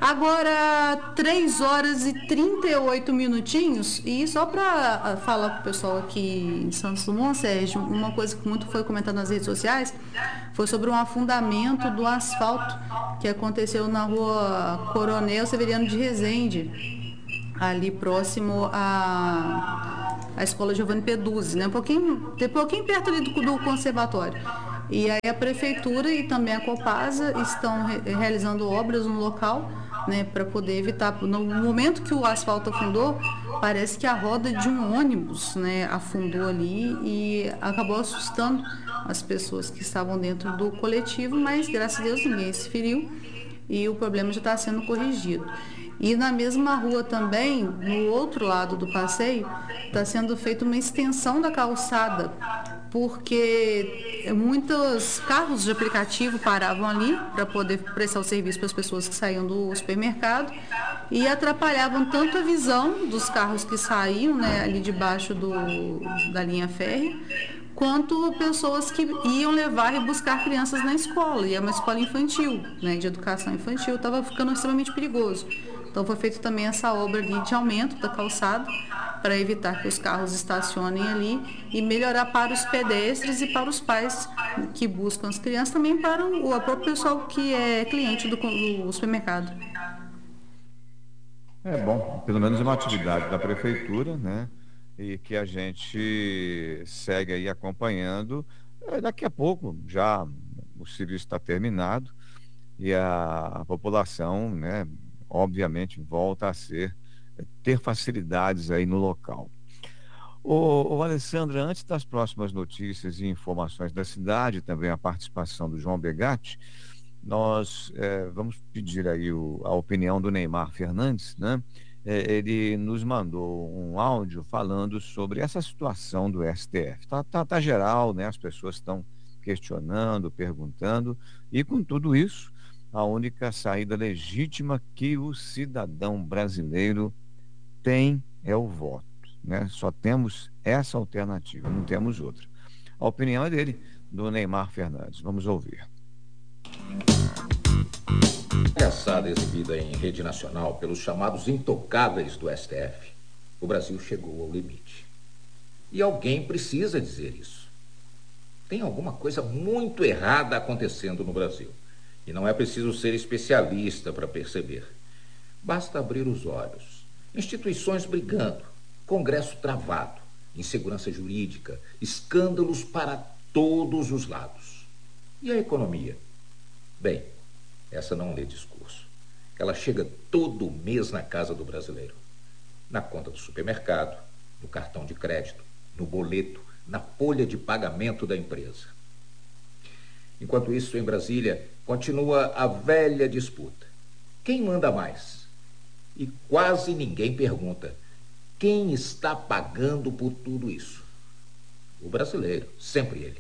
Agora, 3 horas e 38 minutinhos, e só para falar para o pessoal aqui em Santos Dumont, Sérgio, uma coisa que muito foi comentada nas redes sociais foi sobre um afundamento do asfalto que aconteceu na rua Coronel Severiano de Rezende, ali próximo à Escola Giovanni Peduzzi, né? Um pouquinho perto ali do conservatório. E aí a prefeitura e também a Copasa estão realizando obras no local, né, para poder evitar. No momento que o asfalto afundou, parece que a roda de um ônibus, né, afundou ali e acabou assustando as pessoas que estavam dentro do coletivo, mas graças a Deus ninguém se feriu e o problema já está sendo corrigido. E na mesma rua também, no outro lado do passeio, está sendo feita uma extensão da calçada, porque muitos carros de aplicativo paravam ali para poder prestar o serviço para as pessoas que saíam do supermercado e atrapalhavam tanto a visão dos carros que saíam, né, ali debaixo da linha férrea, quanto pessoas que iam levar e buscar crianças na escola. E é uma escola infantil, né, de educação infantil, estava ficando extremamente perigoso. Então foi feita também essa obra ali de aumento da calçada para evitar que os carros estacionem ali e melhorar para os pedestres e para os pais que buscam as crianças, também para o próprio pessoal que é cliente do supermercado. É bom, pelo menos é uma atividade da prefeitura, né? E que a gente segue aí acompanhando. Daqui a pouco já o serviço está terminado e a população, né, obviamente volta a ter facilidades aí no local. O Alessandra, antes das próximas notícias e informações da cidade, também a participação do João Begatti, nós vamos pedir aí a opinião do Neymar Fernandes, né? Ele nos mandou um áudio falando sobre essa situação do STF. Tá geral, né? As pessoas estão questionando, perguntando, e com tudo isso, a única saída legítima que o cidadão brasileiro tem é o voto, né? Só temos essa alternativa, não temos outra. A opinião é dele, do Neymar Fernandes. Vamos ouvir. Palhaçada exibida em rede nacional pelos chamados intocáveis do STF, o Brasil chegou ao limite. E alguém precisa dizer isso. Tem alguma coisa muito errada acontecendo no Brasil. E não é preciso ser especialista para perceber. Basta abrir os olhos. Instituições brigando, Congresso travado, insegurança jurídica, escândalos para todos os lados. E a economia? Bem, essa não lê discurso. Ela chega todo mês na casa do brasileiro. Na conta do supermercado, no cartão de crédito, no boleto, na folha de pagamento da empresa. Enquanto isso, em Brasília, continua a velha disputa. Quem manda mais? E quase ninguém pergunta: quem está pagando por tudo isso? O brasileiro, sempre ele.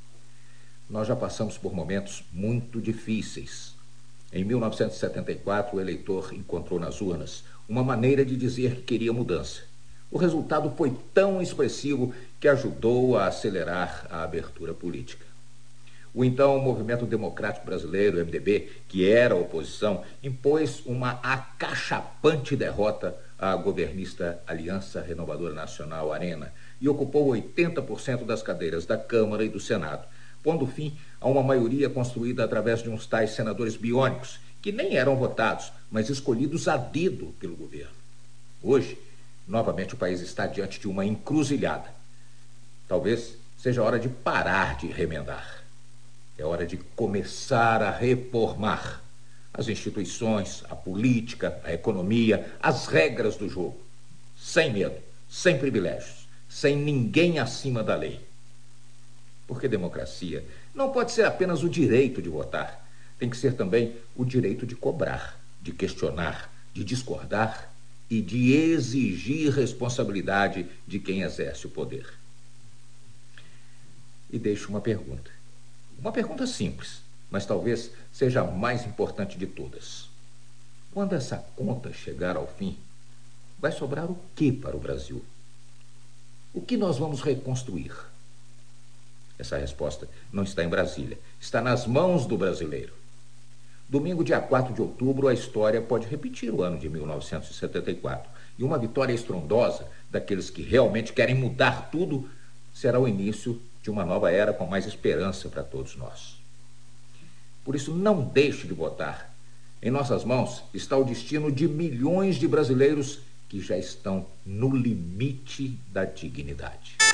Nós já passamos por momentos muito difíceis. Em 1974, o eleitor encontrou nas urnas uma maneira de dizer que queria mudança. O resultado foi tão expressivo que ajudou a acelerar a abertura política. O então Movimento Democrático Brasileiro, MDB, que era a oposição, impôs uma acachapante derrota à governista Aliança Renovadora Nacional, Arena, e ocupou 80% das cadeiras da Câmara e do Senado, pondo fim a uma maioria construída através de uns tais senadores biônicos, que nem eram votados, mas escolhidos a dedo pelo governo. Hoje, novamente o país está diante de uma encruzilhada. Talvez seja hora de parar de remendar. É hora de começar a reformar as instituições, a política, a economia, as regras do jogo. Sem medo, sem privilégios, sem ninguém acima da lei. Porque democracia não pode ser apenas o direito de votar. Tem que ser também o direito de cobrar, de questionar, de discordar e de exigir responsabilidade de quem exerce o poder. E deixo uma pergunta. Uma pergunta simples, mas talvez seja a mais importante de todas. Quando essa conta chegar ao fim, vai sobrar o que para o Brasil? O que nós vamos reconstruir? Essa resposta não está em Brasília, está nas mãos do brasileiro. Domingo, dia 4 de outubro, a história pode repetir o ano de 1974. E uma vitória estrondosa daqueles que realmente querem mudar tudo será o início de uma nova era com mais esperança para todos nós. Por isso, não deixe de votar. Em nossas mãos está o destino de milhões de brasileiros que já estão no limite da dignidade.